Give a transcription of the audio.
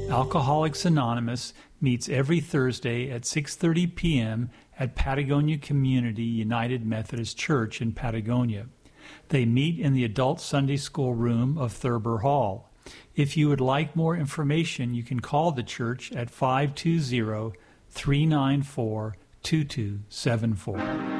Alcoholics Anonymous meets every Thursday at 6:30 p.m. at Patagonia Community United Methodist Church in Patagonia. They meet in the Adult Sunday School room of Thurber Hall. If you would like more information, you can call the church at 520-394-2274.